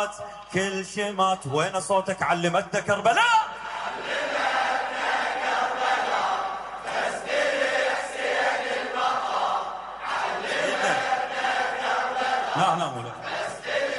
كل شمات وين صوتك علمتنا كربلاء. لا لا مولاي.